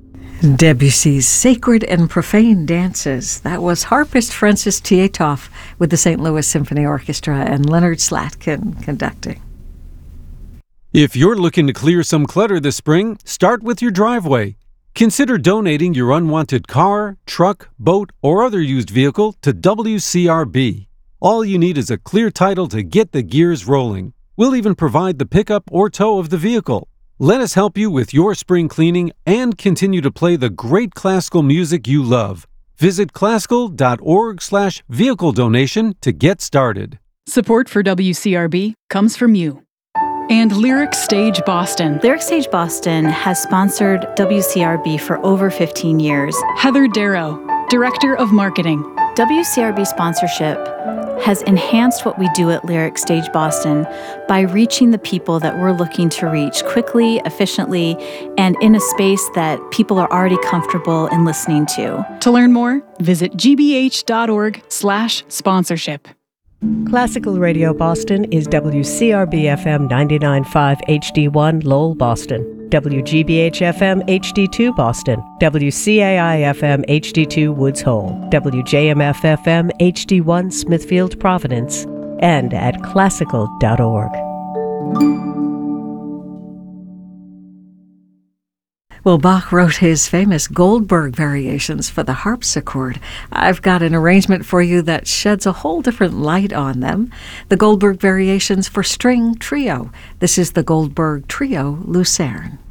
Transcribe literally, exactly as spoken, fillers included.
Debussy's Sacred and Profane Dances. That was harpist Francis Tietoff with the Saint Louis Symphony Orchestra and Leonard Slatkin conducting. If you're looking to clear some clutter this spring, start with your driveway. Consider donating your unwanted car, truck, boat, or other used vehicle to W C R B. All you need is a clear title to get the gears rolling. We'll even provide the pickup or tow of the vehicle. Let us help you with your spring cleaning and continue to play the great classical music you love. Visit classical.org slash vehicle donation to get started. Support for W C R B comes from you. And Lyric Stage Boston. Lyric Stage Boston has sponsored W C R B for over fifteen years. Heather Darrow, Director of Marketing. W C R B sponsorship has enhanced what we do at Lyric Stage Boston by reaching the people that we're looking to reach quickly, efficiently, and in a space that people are already comfortable in listening to. To learn more, visit gbh.org slash sponsorship. Classical Radio Boston is W C R B F M ninety-nine point five H D one Lowell, Boston, W G B H F M H D two Boston, W C A I F M H D two Woods Hole, W J M F F M H D one Smithfield, Providence, and at classical dot org. Well, Bach wrote his famous Goldberg variations for the harpsichord. I've got an arrangement for you that sheds a whole different light on them. The Goldberg variations for string trio. This is the Goldberg Trio Lucerne.